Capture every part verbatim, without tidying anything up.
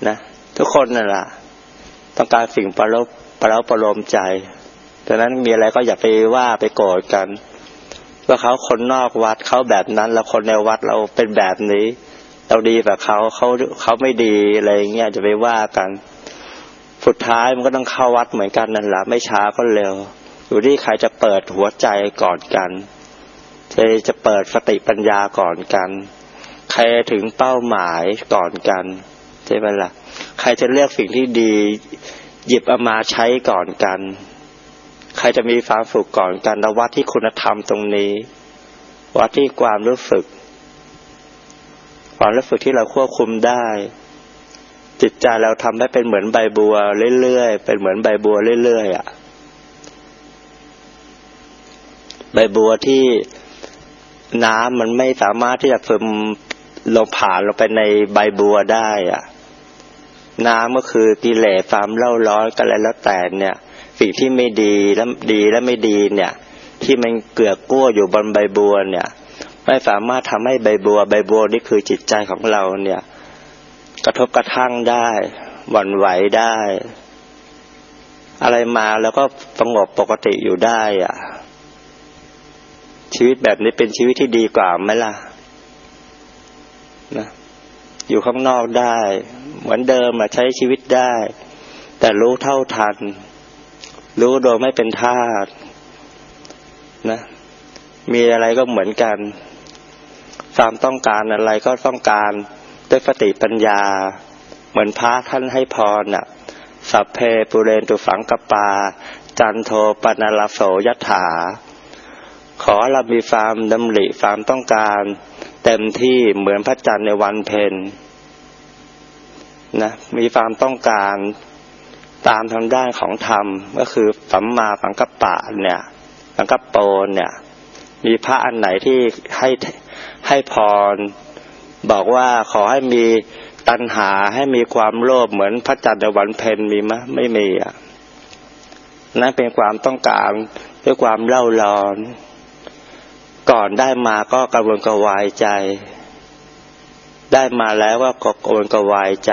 นะทุกคนนั่นแหละต้องการสิ่งประโลมประโลมประโลมใจดังนั้นมีอะไรก็อย่าไปว่าไปโกรธกันว่าเขาคนนอกวัดเขาแบบนั้นแล้วคนในวัดเราเป็นแบบนี้เราดีแบบเขาเขาเขาไม่ดีอะไรเงี้ยจะไปว่ากันสุดท้ายมันก็ต้องเข้าวัดเหมือนกันนั่นแหละไม่ช้าก็เร็วอยู่ที่ใครจะเปิดหัวใจก่อนกันใครจะเปิดสติปัญญาก่อนกันใครถึงเป้าหมายก่อนกันใช่ไหมล่ะใครจะเลือกสิ่งที่ดีหยิบเอามาใช้ก่อนกันใครจะมีความสุขก่อนกันเราวัดที่คุณธรรมตรงนี้วัดที่ความรู้สึกความรู้สึกที่เราควบคุมได้จิตใจเราทำให้เป็นเหมือนใบบัวเรื่อยๆเป็นเหมือนใบบัวเรื่อยๆอ่ะใบบัวที่น้ำมันไม่สามารถที่จะซึมลงผ่านลงไปในใบบัวได้อ่ะน้ำก็คือกิเลสความเล่าร้อนกันแล้วแต่เนี่ยสิ่งที่ไม่ดีและดีและไม่ดีเนี่ยที่มันเกลือกกลั้วอยู่บนใบบัวเนี่ยไม่สามารถทำให้ใบบัวใบบัวนี่คือจิตใจของเราเนี่ยกระทบกระทั่งได้หวั่นไหวได้อะไรมาแล้วก็สงบปกติอยู่ได้อ่ะชีวิตแบบนี้เป็นชีวิตที่ดีกว่าไหมล่ะนะอยู่ข้างนอกได้เหมือนเดิมมาใช้ชีวิตได้แต่รู้เท่าทันรู้โดยไม่เป็นทาสนะมีอะไรก็เหมือนกันความต้องการอะไรก็ต้องการด้วยสติปัญญาเหมือนพระท่านให้พรน่ะสัพเพปุเรนตุสังกปาจันโทปนรโสยถาขอเรามีความดำริความต้องการเต็มที่เหมือนพระจันทร์ในวันเพ็ญนะมีความต้องการตามทางด้านของธรรมก็คือสัมมาสังกัปปะเนี่ยสังกัปโปเนี่ยมีพระอันไหนที่ให้ให้พรบอกว่าขอให้มีตัณหาให้มีความโลภเหมือนพระจันทร์ในวันเพ็ญมีมั้ยไม่มีอ่ะนั่นเป็นความต้องการด้วยความเล่าร้อนก่อนได้มาก็กระวนกระวายใจได้มาแล้วก็กระวนกระวายใจ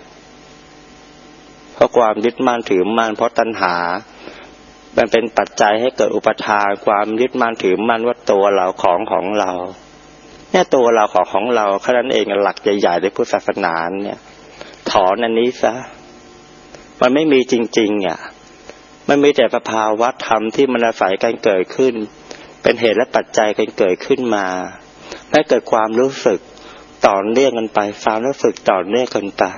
เพราะความยึดมั่นถือมั่นเพราะตัณหามันเป็นปัจจัยให้เกิดอุปทานความยึดมั่นถือมั่นว่าตัวเราของของเราเนี่ยตัวเราของของเราแค่นั้นเองหลักใหญ่ๆในพุทธศาสนาเนี่ยถอนอันนี้ซะมันไม่มีจริงๆอ่ะมันมีแต่สภาวะธรรมที่มันอาศัยกันเกิดขึ้นเป็นเหตุและปัจจัยกันเกิดขึ้นมาให้เกิดความรู้สึกต่อเนื่องกันไปความรู้สึกต่อเนื่องกันไป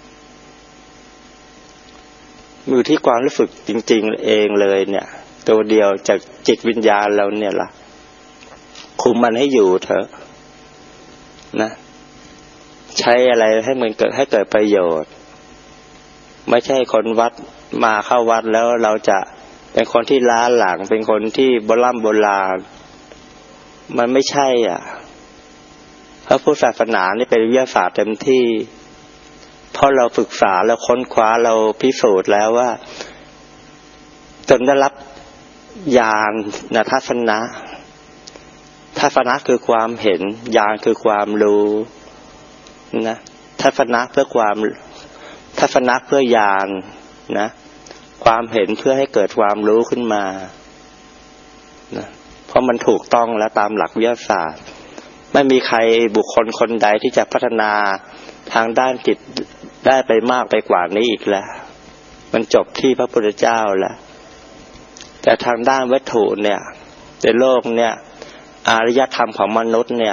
อยู่ที่ความรู้สึกจริงๆเองเลยเนี่ยตัวเดียวจากจิตวิญญาณเราเนี่ยล่ะคุมมันให้อยู่เถอะนะใช้อะไรให้มันเกิดให้เกิดประโยชน์ไม่ใช่คนวัดมาเข้าวัดแล้วเราจะเป็นคนที่ล้าหลังเป็นคนที่โบราณโบราณมันไม่ใช่อ่ะเพราะพุทธศาสนานี่เป็นวิทยาศาสตร์เต็มที่เพราะเราศึกษาเราค้นคว้าเราพิสูจน์แล้วว่าจนได้รับญาณทัศนะทัศนะคือความเห็นญาณคือความรู้นะทัศนะเพื่อความทัศนะเพื่อญาณนะความเห็นเพื่อให้เกิดความรู้ขึ้นมานะเพราะมันถูกต้องแล้วตามหลักวิทยาศาสตร์ไม่มีใครบุคคลคนใดที่จะพัฒนาทางด้านจิตได้ไปมากไปกว่านี้อีกแล้วมันจบที่พระพุทธเจ้าแล้วแต่ทางด้านวัตถุเนี่ยในโลกเนี่ยอารยธรรมของมนุษย์เนี่ย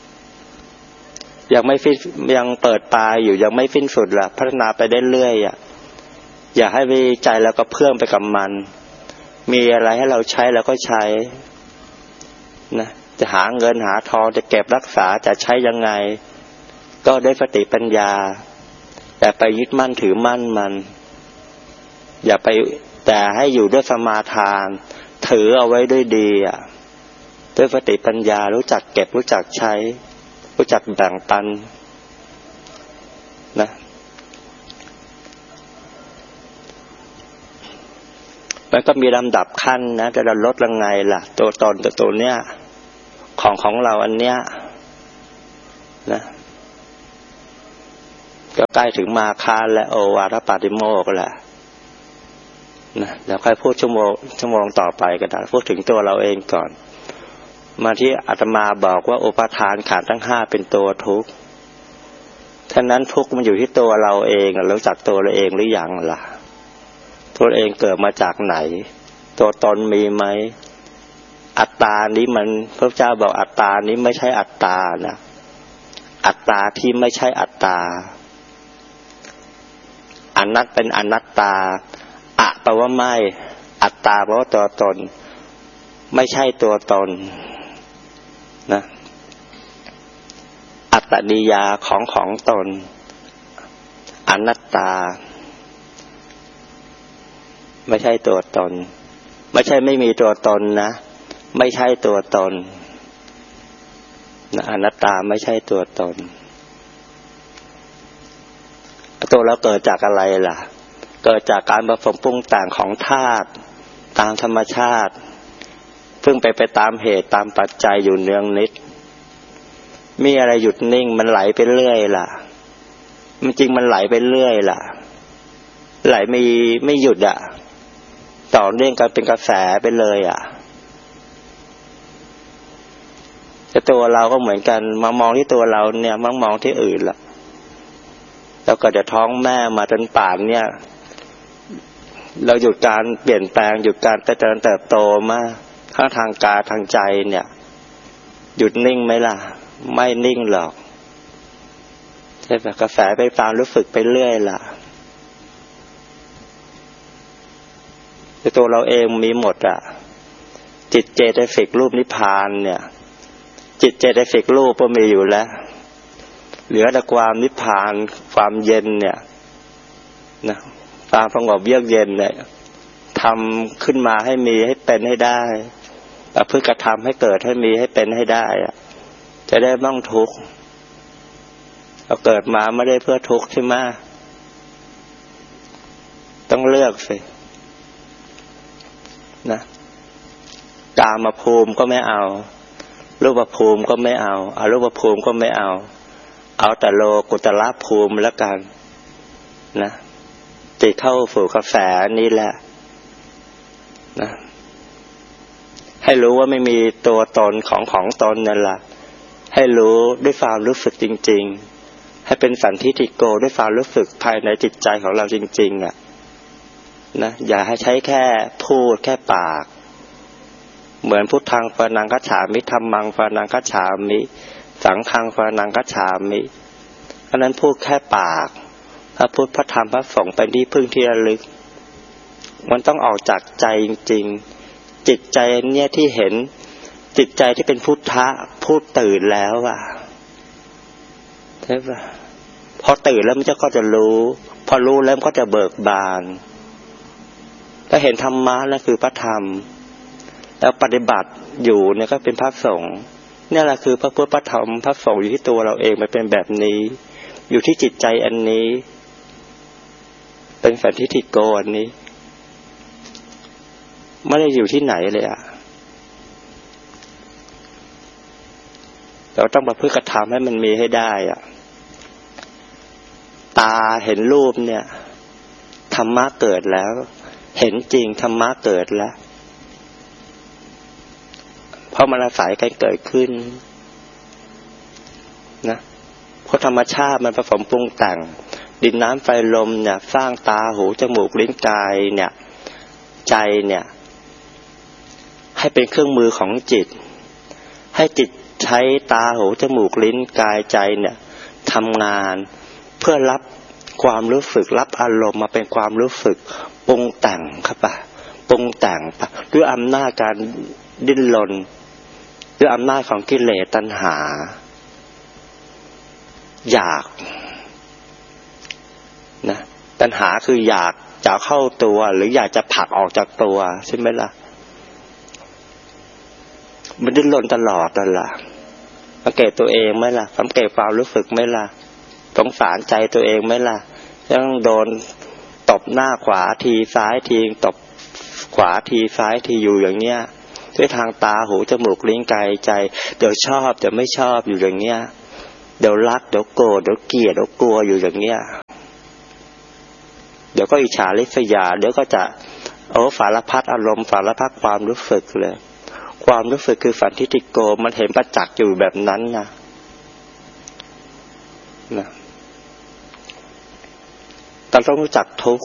ยังไม่ฟิยังเปิดปลายอยู่ยังไม่สิ้นสุดล่ะพัฒนาไปได้เรื่อยอ่ะอย่าให้วิจัยแล้วก็เพิ่มไปกับมันมีอะไรให้เราใช้แล้วก็ใช้นะจะหาเงินหาทองจะเก็บรักษาจะใช้ยังไงก็ได้สติปัญญาอย่าไปยึดมั่นถือมั่นมันอย่าไปแต่ให้อยู่ด้วยสมาทานถือเอาไว้ด้วยดีอ่ะด้วยสติปัญญารู้จักเก็บรู้จักใช้รู้จักแบ่งปันนะมันก็มีลำดับขั้นนะแต่เราลดยังไงล่ะตัวตนตัวตัวเนี้ยของของเราอันเนี้ยนะก็ใกล้ถึงมาคาและโอวาทปาติโมกข์แล้วนะแล้วค่อยพูดชั่วโมงชั่วโมงต่อไปก็ได้พูดถึงตัวเราเองก่อนมาที่อาตมาบอกว่าอุปาทานขันธ์ทั้งห้าเป็นตัวทุกข์ท่านั้นทุกข์มันอยู่ที่ตัวเราเองรู้จักตัวเราเองหรือยังล่ะตัวเองเกิดมาจากไหนตัวตนมีไหมอัตตานี้มันพระเจ้าบอกอัตตานี้ไม่ใช่อัตตานะอัตตาที่ไม่ใช่อัตตาอนัตเป็นอนัตตาอะแปลว่าไม่อัตตาแปลว่าตัวตนไม่ใช่ตัวตนนะอัตตนิยาของของตนอนัตตาไม่ใช่ตัวตนไม่ใช่ไม่มีตัวตนนะไม่ใช่ตัวตนนะอนัตตาไม่ใช่ตัวตนตัวเราเกิดจากอะไรล่ะเกิดจากการผสมปรุงแต่งของธาตุตามธรรมชาติซึ่งไปไปตามเหตุตามปัจจัยอยู่เนืองนิดมีอะไรหยุดนิ่งมันไหลไปเรื่อยล่ะมันจริงมันไหลไปเรื่อยล่ะไหลไม่ไม่หยุดอ่ะต่อเนื่องกันเป็นกระแสไปเลยอ่ะแต่ตัวเราก็เหมือนกันมามองที่ตัวเราเนี่ยมักมองที่อื่นล่ะแล้วก็จะท้องแม่มาจนป่านเนี่ยเราหยุดการเปลี่ยนแปลงหยุดการเจริญเติบโตมาทั้งทางกายทางใจเนี่ยหยุดนิ่งไหมล่ะไม่นิ่งหรอกใช่ป่ะกระแสไปตามรู้สึกไปเรื่อยล่ะแต่ตัวเราเองมีหมดอ่ะจิตเจตสิกรูปนิพพานเนี่ยจิตเจตสิกรูปก็มีอยู่แล้วเหลือแต่ความนิพพานความเย็นเนี่ยนะความสงบเยือกเย็นเนี่ยทำขึ้นมาให้มีให้เป็นให้ได้ประพฤติกระทำให้เกิดให้มีให้เป็นให้ได้อะจะได้ไม่ต้องทุกข์เราเกิดมาไม่ได้เพื่อทุกข์ใช่ไหมต้องเลือกสินะกามภูมิก็ไม่เอารูปภูมิก็ไม่เอาอรูปภูมิก็ไม่เอาเอาแต่โลกุตระภูมิแล้วกันนะติดเข้าสู่กระแสนี้แหละนะให้รู้ว่าไม่มีตัวตนของของตนนั่นแหละให้รู้ด้วยความรู้สึกจริงๆให้เป็นสันทิฏฐิโกด้วยความรู้สึกภายในจิตใจของเราจริงๆอ่ะนะอย่าให้ใช้แค่พูดแค่ปากเหมือนพุทธังปนังคัจฉามิธัมมังปนังคัจฉามิสังฆังปนังคัจฉามิอันนั้นพูดแค่ปากถ้าพูดพระธรรมพระสงฆ์เป็นที่พึ่งที่ระลึกมันต้องออกจากใจจริงๆจิตใจเนี่ยที่เห็นจิตใจที่เป็นพุทธะพูดตื่นแล้วอ่ะใช่ป่ะพอตื่นแล้วมันจะก็จะรู้พอรู้แล้วมันก็จะเบิกบานถ้าเห็นธรรมะนั่นคือพระธรรมแล้วปฏิบัติอยู่เนี่ยก็เป็นพระสงฆ์นี่แหละคือพระพุทธพระธรรมพระสงฆ์อยู่ที่ตัวเราเองมันเป็นแบบนี้อยู่ที่จิตใจอันนี้เป็นสันทิฏฐิโกอันนี้ไม่ได้อยู่ที่ไหนเลยอ่ะเราต้องประพฤติกระทำให้มันมีให้ได้อ่ะตาเห็นรูปเนี่ยธรรมะเกิดแล้วเห็นจริงธรรมะเกิดแล้วเพราะมันอาศัยกันเกิดขึ้นนะเพราะธรรมชาติมันผสมปรุงแต่งดินน้ำไฟลมเนี่ยสร้างตาหูจมูกลิ้นกายเนี่ยใจเนี่ยให้เป็นเครื่องมือของจิตให้จิตใช้ตาหูจมูกลิ้นกายใจเนี่ยทำงานเพื่อรับความรู้สึกรับอารมณ์มาเป็นความรู้สึกปรุงแต่งครับป่ะปรุงแต่งป่ะด้วยอำนาจการดิ้นรนด้วยอำนาจของกิเลสตัณหาอยากนะตัณหาคืออยากจะเข้าตัวหรืออยากจะผลักออกจากตัวใช่ไหมล่ะมันดิ้นรนตลอดนั่นแหละสังเกตตัวเองไหมล่ะสังเกตความรู้สึกไหมล่ะสงสารใจตัวเองไหมล่ะยังโดนตบหน้าขวาทีซ้ายทีตบขวาทีซ้ายทีอยู่อย่างเนี้ยด้วยทางตาหูจมูกลิ้นกายใจเดี๋ยวชอบเดี๋ยวไม่ชอบอยู่อย่างเนี้ยเดี๋ยวรักเดี๋ยวโกรธเดี๋ยวเกลียดเดี๋ยวกลัวอยู่อย่างเงี้ยเดี๋ยวก็อิจฉาริษยาเดี๋ยวก็จะโอ้สารพัดอารมณ์สารพัดความรู้สึกเลยความรู้สึกคือสันทิฏฐิโกมันเห็นประจักษ์อยู่แบบนั้นนะนะเราต้องรู้จักทุกข์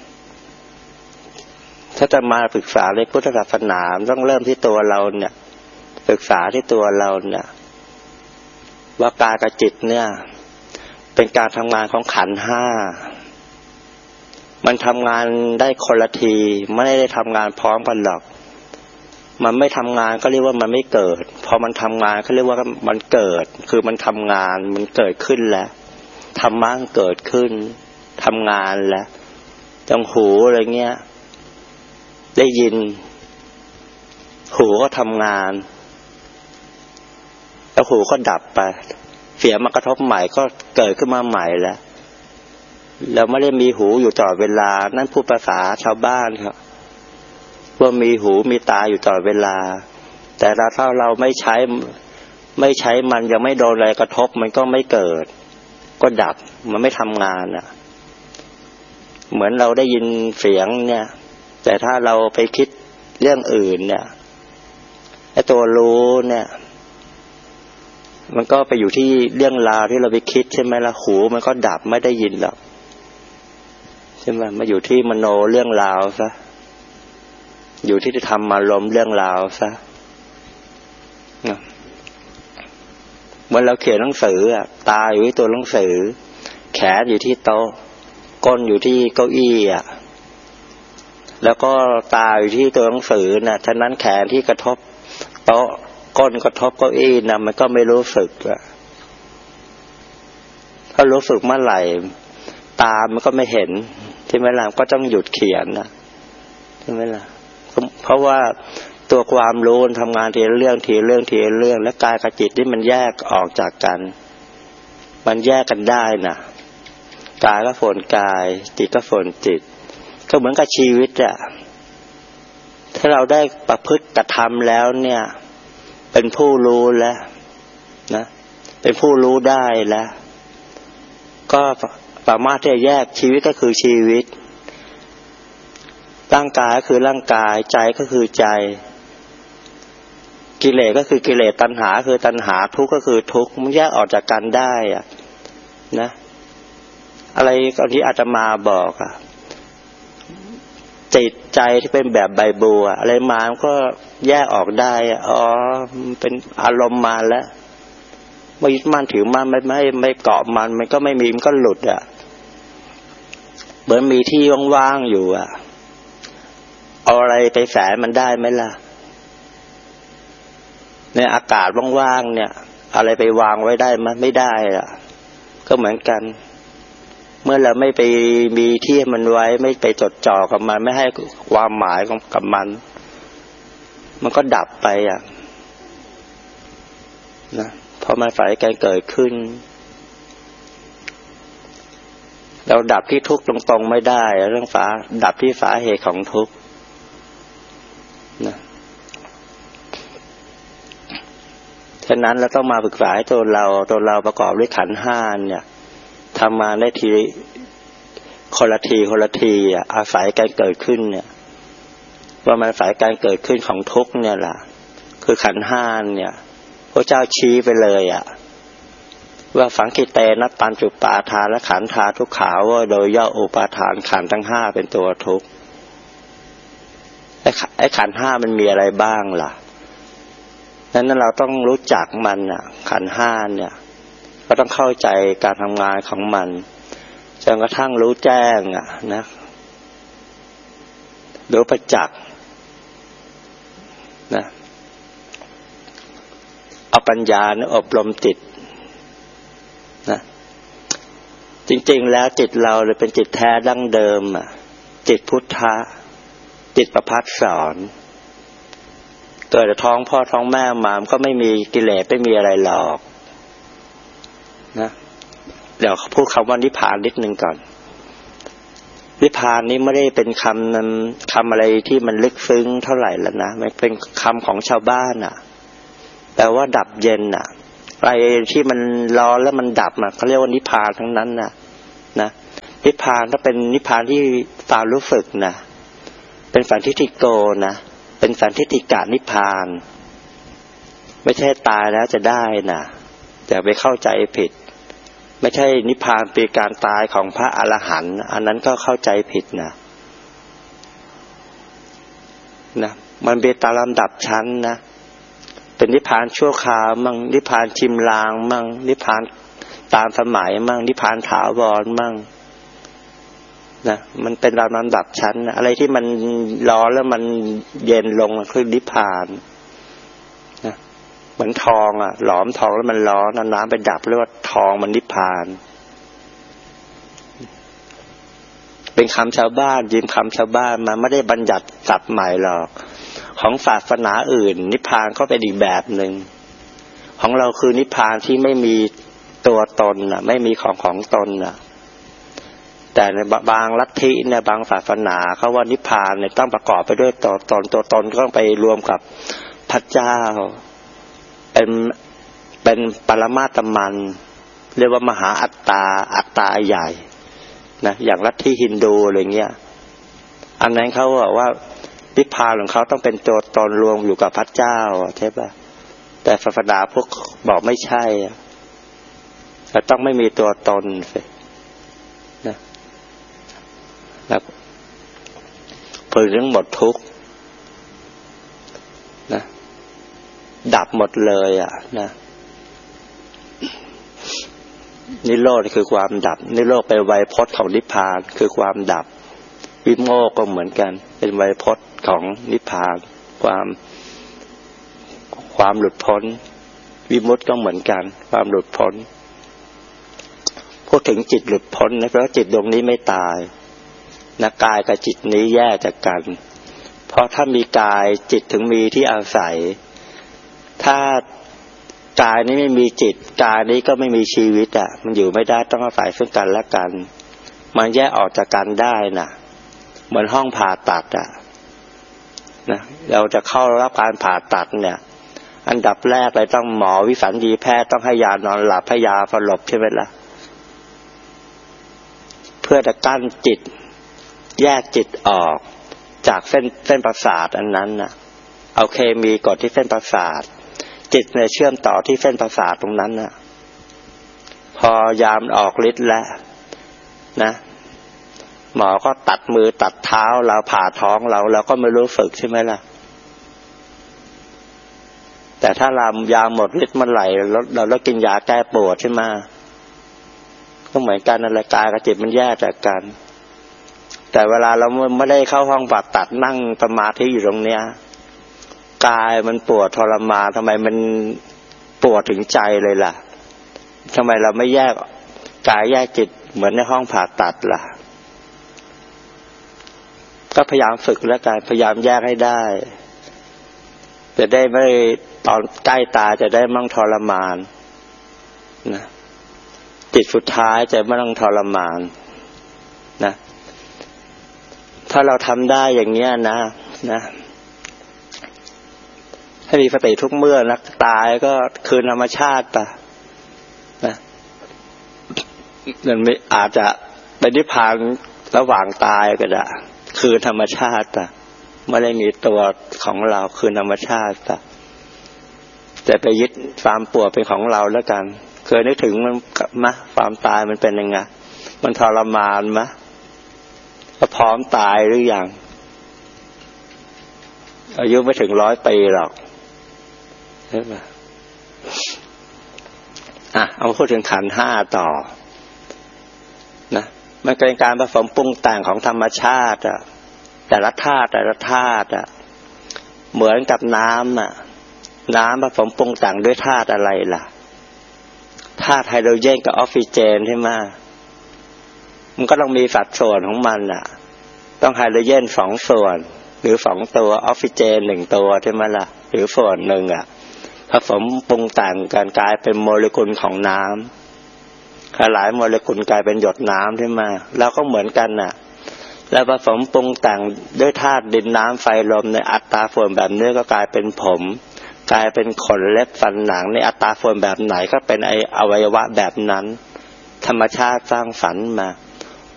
ถ้าจะมาศึกษาในพุทธศาสนาต้องเริ่มที่ตัวเราเนี่ยศึกษาที่ตัวเราเนี่ยว่ากายกับจิตเนี่ยเป็นการทำงานของขันธ์ห้ามันทำงานได้คนละทีไม่ได้ทำงานพร้อมกันหรอกมันไม่ทำงานก็เรียกว่ามันไม่เกิดพอมันทำงานก็เรียกว่ามันเกิดคือมันทำงานมันเกิดขึ้นแล้วธรรมะเกิดขึ้นทำงานแล้วจังหูอะไรเงี้ยได้ยินหูก็ทำงานแล้วหูก็ดับไปเสียงมากระทบใหม่ก็เกิดขึ้นมาใหม่แล้วแล้วไม่ได้มีหูอยู่ตลอดเวลานั่นพูดภาษาชาวบ้านครับว่ามีหูมีตาอยู่ตลอดเวลาแต่ถ้าเราไม่ใช้ไม่ใช้มันยังไม่โดนอะไรกระทบมันก็ไม่เกิดก็ดับมันไม่ทำงานอ่ะเหมือนเราได้ยินเสียงเนี่ยแต่ถ้าเราไปคิดเรื่องอื่นเนี่ยไอ้ตัวรู้เนี่ยมันก็ไปอยู่ที่เรื่องราวที่เราไปคิดใช่ไหมล่ะหูมันก็ดับไม่ได้ยินหรอกใช่ไหมมาอยู่ที่มโนเรื่องราวซะอยู่ที่ธรรมารมณ์เรื่องราวซะเมื่อเราเขียนหนังสืออ่ะตาอยู่ที่ตัวหนังสือแขนอยู่ที่โต๊ะก้นอยู่ที่เก้าอี้อ่ะแล้วก็ตาอยู่ที่ตัวหนังสือน่ะฉะนั้นแขนที่กระทบโต๊ะก้นกระทบเก้าอี้น่ะมันก็ไม่รู้สึกอ่ะถ้ารู้สึกเมื่อไหร่ตามันก็ไม่เห็นใช่ไหมล่ะก็ต้องหยุดเขียนนะใช่ไหมล่ะเพราะว่าตัวความรู้ทำงานทีละเรื่องทีละเรื่องทีละเรื่องและกายกับจิตนี่มันแยกออกจากกันมันแยกกันได้น่ะกายก็ฝนกายจิตก็ฝนจิตก็เหมือนกับชีวิตอ่ะถ้าเราได้ประพฤติกระทำแล้วเนี่ยเป็นผู้รู้แล้วนะเป็นผู้รู้ได้แล้วก็สามารถที่จะแยกชีวิตก็คือชีวิตร่างกายก็คือร่างกายใจก็คือใจกิเลสก็คือกิเลสตัณหาคือตัณหาทุกข์ก็คือทุกข์มันแยกออกจากกันได้อ่ะนะอะไรตอนที่อาตมาบอกอ่ะจิตใจที่เป็นแบบใบบัวอะไรมามันก็แยกออกได้อ๋อมันเป็นอารมณ์มาแล้วไม่ยึดมั่นถือมั่นไม่ไม่ไม่เกาะมันมันก็ไม่มีมันก็หลุดอ่ะเหมือนมีที่ว่างๆอยู่อ่ะเอาอะไรไปแฝงมันได้ไหมล่ะในอากาศว่างๆเนี่ยอะไรไปวางไว้ได้มั้ยไม่ได้อ่ะก็เหมือนกันเมื่อเราไม่ไปมีที่มันไว้ไม่ไปจดจ่อกับมันไม่ให้ความหมายกับมันมันก็ดับไปอ่ะนะพอมันฝ่ายการเกิดขึ้นเราดับที่ทุกข์ตรงๆไม่ได้เรื่องฝาดับที่สาเหตุของทุกข์นะฉะนั้นเราต้องมาศึกษาให้ตัวเราตัวเราประกอบด้วยขันธ์ห้าเนี่ยทำมาได้ทีคนละทีคนละทีอ่ะอาศัยการเกิดขึ้นเนี่ยว่ามันอาศัยการเกิดขึ้นของทุกข์เนี่ยล่ะคือขันธ์ห้าเนี่ยพระเจ้าชี้ไปเลยอ่ะว่าฝังกิเตนะปัญจุปาทานและขันธาทุกขาว่าโดยย่ออุปาทานขันธ์ทั้งห้าเป็นตัวทุกข์ไอ้ขันธ์ห้ามันมีอะไรบ้างล่ะนั้นเราต้องรู้จักมันอ่ะขันธ์ห้าเนี่ยก็ต้องเข้าใจการทำงานของมันจนกระทั่งรู้แจ้งอ่ะนะรู้ประจักษ์นะเอาปัญญาเนี่ยอบรมจิตนะจริงๆแล้วจิตเราเลยเป็นจิตแท้ดั้งเดิมอ่ะจิตพุทธะจิตประภัสสรเกิดจากท้องพ่อท้องแม่มามันก็ไม่มีกิเลสไม่มีอะไรหรอกนะเดี๋ยวพูดคำว่านิพพานนิดนึงก่อนนิพพานนี้ไม่ได้เป็นคำนั้นคำอะไรที่มันลึกซึ้งเท่าไหร่แล้วนะมันเป็นคำของชาวบ้านอ่ะแปลว่าดับเย็นอ่ะอะไรที่มันร้อนแล้วมันดับอ่ะเขาเรียกว่านิพพานทั้งนั้นน่ะนะนิพพานก็เป็นนิพพานที่ความรู้สึกนะเป็นสันทิฏฐิโกนะเป็นสันทิฏฐิกะนิพพานไม่ใช่ตายแล้วจะได้นะอย่าไปเข้าใจผิดไม่ใช่นิพพานเป็นการตายของพระอรหันต์อันนั้นก็เข้าใจผิดนะนะมันเป็นตามลำดับชั้นนะเป็นนิพพานชั่วคราวมั่งนิพพานชิมลางมั่งนิพพานตามสมัยมั่งนิพพานถาวรมั่งนะมันเป็นตามลำดับชั้นนะอะไรที่มันร้อนแล้วมันเย็นลงคือนิพพานนะเหมือนทองอ่ะหลอมทองแล้วมันร้อนน้ำไปดับเรียกว่าทองมันนิพพานเป็นคำชาวบ้านยืมคำชาวบ้านมาไม่ได้บัญญัติศัพท์ใหม่หรอกของศาสนาอื่นนิพพานก็เป็นอีกแบบหนึ่งของเราคือนิพพานที่ไม่มีตัวตนน่ะไม่มีของของตนน่ะแต่ในบางลัทธิเนี่ยบางศาสนาเขาว่านิพพานเนี่ยต้องประกอบไปด้วยตัวตนตัวตนก็ต้องไปรวมกับพระเจ้าเป็นเป็นปรมาตมันเรียกว่ามหาอัตตาอัตตาใหญ่นะอย่างลัทธิฮินดูอะไรเงี้ยอันนั้นเขาบอกว่านิพพานของเขาต้องเป็นตัวตนรวมอยู่กับพระเจ้าใช่ป่ะแต่ศาสนาพวกบอกไม่ใช่แต่ต้องไม่มีตัวตนสินะแล้วพอถึงหมดทุกข์นะดับหมดเลยอ่ะนะนิโรธคือความดับนิโรธเป็นไวยพจน์ของนิพพานคือความดับวิโมกข์ก็เหมือนกันเป็นไวยพจน์ของนิพพานความความหลุดพ้นวิมุตติก็เหมือนกันความหลุดพ้นพูดถึงจิตหลุดพ้นนะเพราะจิตดวงนี้ไม่ตายนะกายกับจิตนี้แยกจากกันเพราะถ้ามีกายจิตถึงมีที่อาศัยถ้ากายนี้ไม่มีจิตกายนี้ก็ไม่มีชีวิตอ่ะมันอยู่ไม่ได้ต้องอาศัยซึ่งกันและกันมันแยกออกจากกันได้น่ะเหมือนห้องผ่าตัดอ่ะนะเราจะเข้ารับการผ่าตัดเนี่ยอันดับแรกเลยต้องหมอวิสัญญีแพทย์ต้องให้ยานอนหลับให้ยาสลบใช่ไหมล่ะเพื่อจะกั้นจิตแยกจิตออกจากเส้นเส้นประสาทอันนั้นน่ะเอาเคมีกดที่เส้นประสาทจิตเนี่ยเชื่อมต่อที่เส้นประสาทตรงนั้นน่ะพอยามออกฤทธิ์แล้วนะหมอก็ตัดมือตัดเท้าเราผ่าท้องเราเราก็ไม่รู้สึกใช่ไหมล่ะแต่ถ้าเรายาหมดฤทธิ์เมื่อไหร่เราเราเรากินยาแก้ปวดใช่ไหมก็เหมือนกันนั่นแหละกายกับจิตมันแยกจากกันแต่เวลาเราไม่ได้เข้าห้องผ่าตัดนั่งสมาธิอยู่ตรงเนี้ยกายมันปวดทรมานทำไมมันปวดถึงใจเลยล่ะทำไมเราไม่แยกกายแยกจิตเหมือนในห้องผ่าตัดล่ะก็พยายามฝึกแล้วกันพยายามแยกให้ได้จะได้ไม่ตอนใกล้ตายจะได้ไม่ต้องทรมานนะจิตสุดท้ายจะไม่ต้องทรมานนะถ้าเราทำได้อย่างเงี้ยนะนะให้มีสติทุกเมื่อนักตายก็คืนธรรมชาติป่ะนะมันไม่อาจจะเป็นนิพพานระหว่างตายก็ได้คืนธรรมชาติป่ะไม่ได้มีตัวของเราคืนธรรมชาติป่ะแต่ไปยึดความปวดเป็นของเราแล้วกันเคยนึกถึงมันมะความตายมันเป็นยังไงมันทรมานมะก็พร้อมตายหรือยังอายุไม่ถึงร้อยปีหรอกใช่ไหมอ่ะเอาพูดถึงขันธ์ห้าต่อนะมันเป็นการผสมปรุงแต่งของธรรมชาติอ่ะแต่ละธาตุแต่ละธาตุอ่ะเหมือนกับน้ำอ่ะน้ำผสมปรุงแต่งด้วยธาตุอะไรล่ะธาตุไฮโดรเจนกับออกซิเจนใช่ไหมมันก็ต้องมีสัดส่วนของมันอ่ะต้องไฮโดรเจนสองส่วนหรือสองตัวออกซิเจนหนึ่งตัวใช่ไหมล่ะหรือส่วนหนึ่งอ่ะผสมปรุงแต่งกันกลายเป็นโมเลกุลของน้ำหลายโมเลกุลกลายเป็นหยดน้ำใช่ไหมแล้วก็เหมือนกันน่ะแล้วผสมปรุงแต่งด้วยธาตุดินน้ำไฟลมในอัตราส่วนแบบนี้ก็กลายเป็นผมกลายเป็นขนเล็บฟันหนังในอัตราส่วนแบบไหนก็เป็นไออวัยวะแบบนั้นธรรมชาติสร้างสรรค์มา